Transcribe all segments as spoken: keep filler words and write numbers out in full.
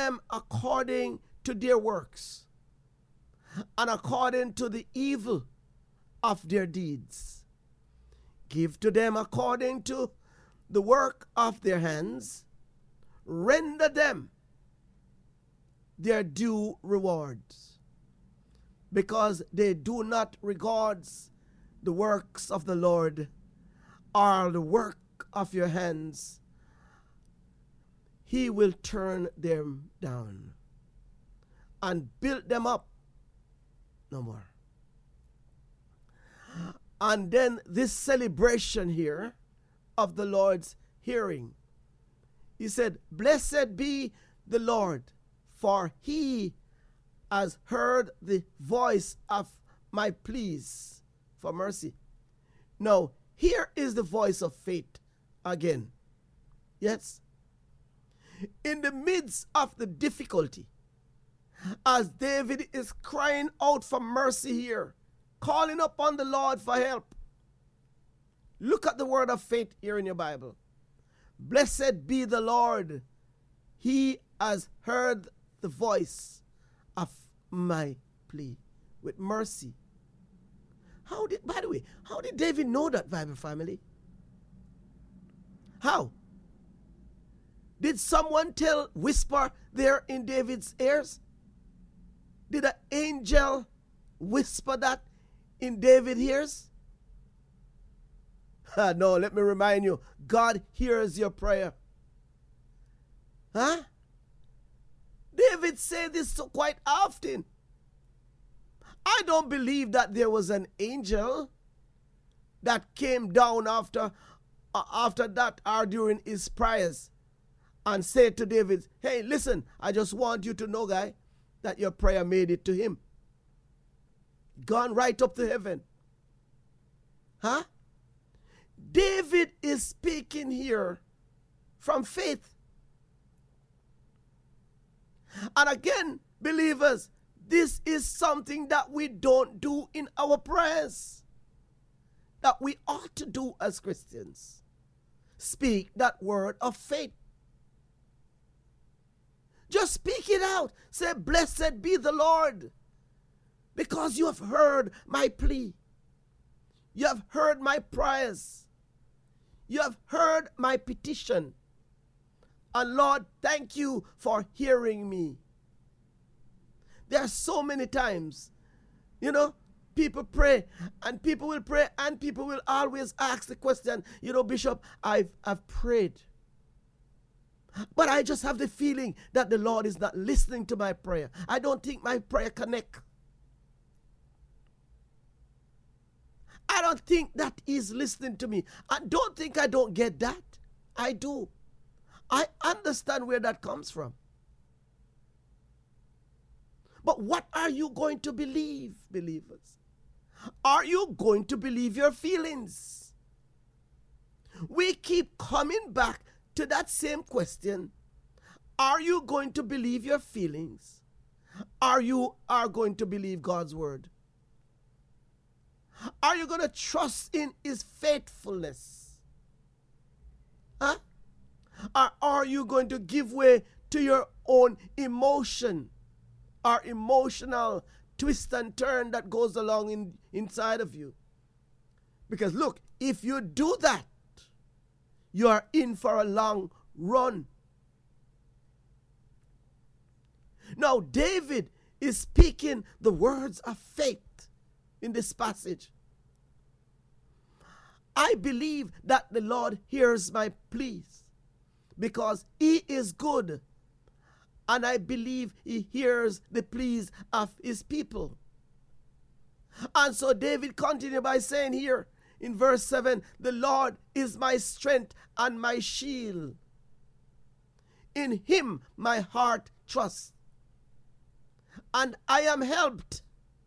them according to their works and according to the evil of their deeds. Give to them according to the work of their hands. Render them their due rewards, because they do not regard the works of the Lord or the work of your hands. He will turn them down and build them up no more. And then this celebration here of the Lord's hearing. He said, blessed be the Lord, for he has heard the voice of my pleas for mercy. Now, here is the voice of faith again. Yes. In the midst of the difficulty, as David is crying out for mercy here, calling upon the Lord for help. Look at the word of faith here in your Bible. Blessed be the Lord. He has heard the voice of my plea with mercy. How did, by the way, how did David know that, Bible family? How? Did someone tell, whisper there in David's ears? Did an angel whisper that in David's ears? No, let me remind you, God hears your prayer. Huh? David said this so quite often. I don't believe that there was an angel that came down after, uh, after that or during his prayers and said to David, hey, listen, I just want you to know, guy, that your prayer made it to him. Gone right up to heaven. Huh? David is speaking here from faith. And again, believers, this is something that we don't do in our prayers, that we ought to do as Christians. Speak that word of faith. Just speak it out. Say, blessed be the Lord, because you have heard my plea. You have heard my prayers. You have heard my petition. And Lord, thank you for hearing me. There are so many times, you know, people pray and people will pray and people will always ask the question, you know, Bishop, I've, I've prayed. But I just have the feeling that the Lord is not listening to my prayer. I don't think my prayer connect. I don't think that He's listening to me. I don't think I don't get that. I do. I understand where that comes from. But what are you going to believe, believers? Are you going to believe your feelings? We keep coming back to that same question. Are you going to believe your feelings? Are you are going to believe God's word? Are you going to trust in His faithfulness? Huh? Or are you going to give way to your own emotion or emotional twist and turn that goes along in, inside of you? Because look, if you do that, you are in for a long run. Now, David is speaking the words of faith in this passage. I believe that the Lord hears my pleas because He is good. And I believe He hears the pleas of His people. And so David continued by saying here in verse seven, the Lord is my strength and my shield. In Him my heart trusts, and I am helped.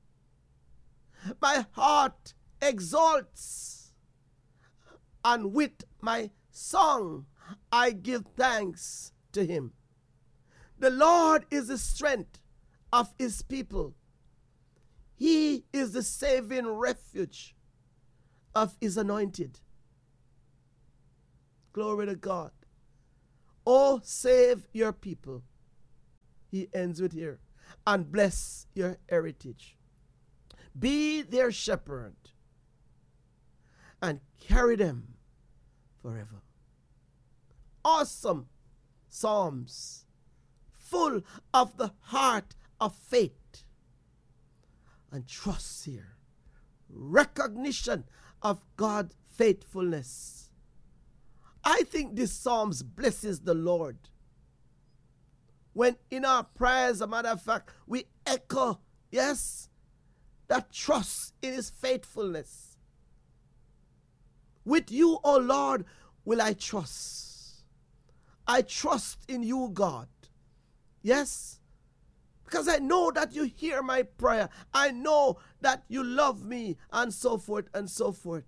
My heart exalts, and with my song I give thanks to Him. The Lord is the strength of His people. He is the saving refuge of His anointed. Glory to God. Oh, save your people. he ends with here, and bless your heritage. Be their shepherd and carry them forever. Awesome Psalms, full of the heart of faith and trust here. Recognition of God's faithfulness. I think this Psalms blesses the Lord. When in our prayers, as a matter of fact, we echo, yes, that trust in his faithfulness. With you, O Lord, will I trust. I trust in you, God. Yes, because I know that you hear my prayer. I know that you love me, and so forth and so forth.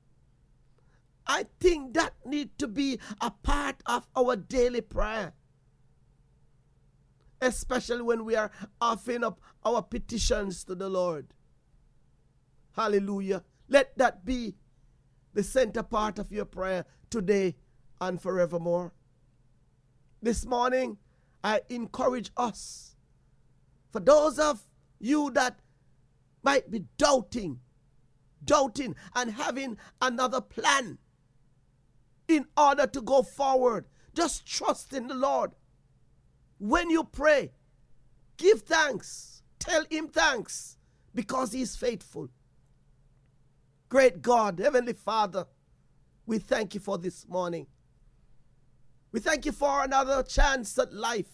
I think that needs to be a part of our daily prayer. Especially when we are offering up our petitions to the Lord. Hallelujah. Let that be the center part of your prayer today and forevermore. This morning, I encourage us, for those of you that might be doubting, doubting and having another plan in order to go forward, just trust in the Lord. When you pray, give thanks. Tell him thanks because he is faithful. Great God, Heavenly Father, we thank you for this morning. We thank you for another chance at life.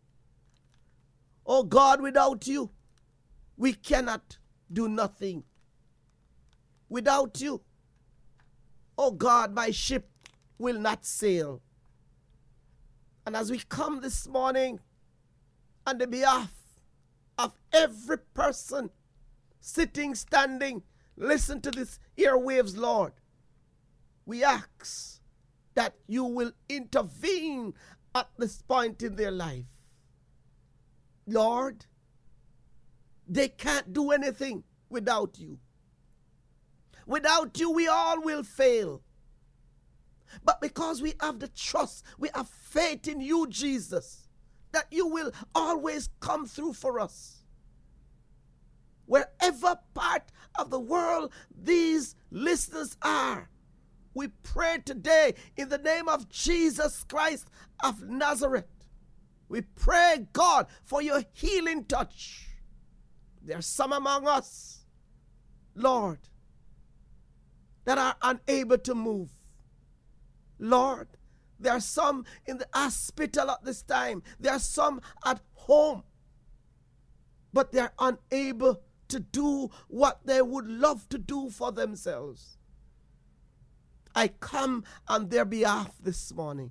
Oh God, without you, we cannot do nothing. Without you, oh God, my ship will not sail. And as we come this morning on the behalf of every person sitting, standing, listen to this airwaves, Lord, we ask that you will intervene at this point in their life. Lord, they can't do anything without you. Without you, we all will fail. But because we have the trust, we have faith in you, Jesus, that you will always come through for us. Wherever part of the world these listeners are, we pray today in the name of Jesus Christ of Nazareth. We pray, God, for your healing touch. There are some among us, Lord, that are unable to move. Lord, there are some in the hospital at this time. There are some at home. But they are unable to do what they would love to do for themselves. I come on their behalf this morning.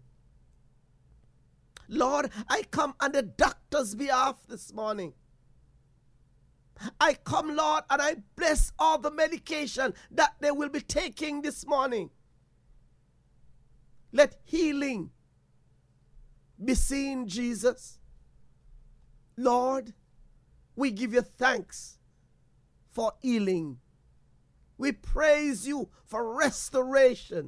Lord, I come on the doctor's behalf this morning. I come, Lord, and I bless all the medication that they will be taking this morning. Let healing be seen, Jesus. Lord, we give you thanks for healing. We praise you for restoration.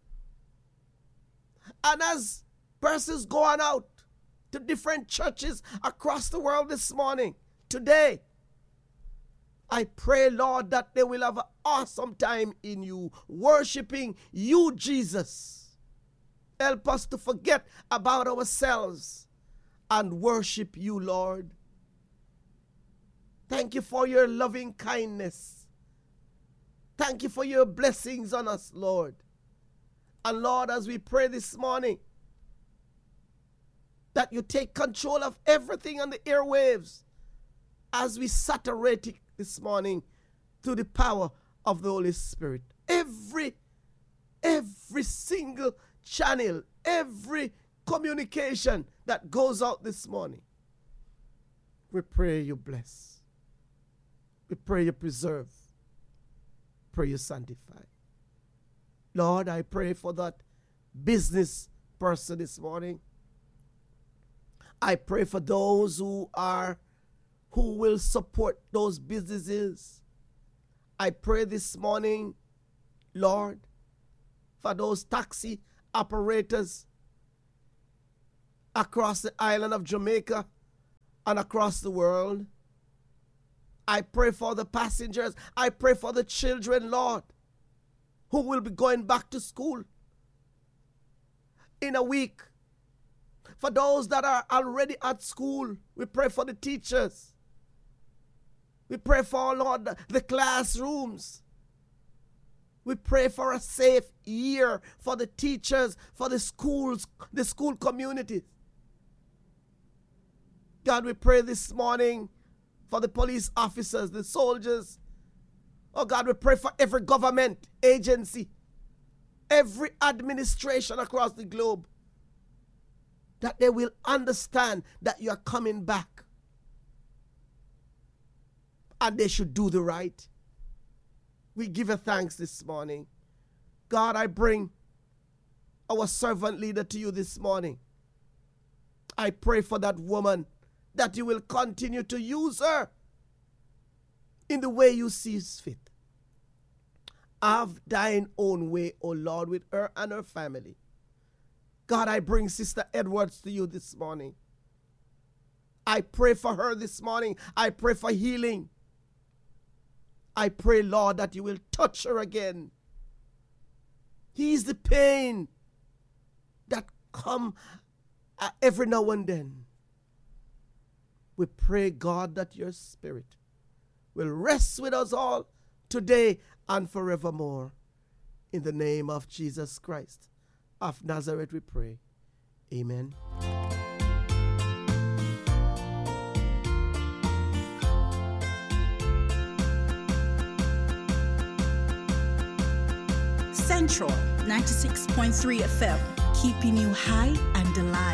And as persons go on out to different churches across the world this morning, today, I pray, Lord, that they will have an awesome time in you, worshiping you, Jesus. Help us to forget about ourselves and worship you, Lord. Thank you for your loving kindness. Thank you for your blessings on us, Lord. And Lord, as we pray this morning, that you take control of everything on the airwaves as we saturate it this morning through the power of the Holy Spirit. Every, every single channel, every communication that goes out this morning, we pray you bless. We pray you preserve. Pray you sanctify. Lord, I pray for that business person this morning. I pray for those who are, who will support those businesses. I pray this morning, Lord, for those taxi operators across the island of Jamaica and across the world. I pray for the passengers. I pray for the children, Lord, who will be going back to school in a week. For those that are already at school, we pray for the teachers. We pray for, Lord, the classrooms. We pray for a safe year for the teachers, for the schools, the school communities. God, we pray this morning for the police officers, the soldiers. Oh God, we pray for every government agency, every administration across the globe, that they will understand that you are coming back. And they should do the right. We give you thanks this morning. God, I bring our servant leader to you this morning. I pray for that woman, that you will continue to use her in the way you see fit. Have thine own way, O Lord, with her and her family. God, I bring Sister Edwards to you this morning. I pray for her this morning. I pray for healing. I pray, Lord, that you will touch her again. He's the pain that come uh, every now and then. We pray, God, that your spirit will rest with us all today and forevermore. In the name of Jesus Christ of Nazareth we pray. Amen. Central ninety-six point three F M, keeping you high and alive.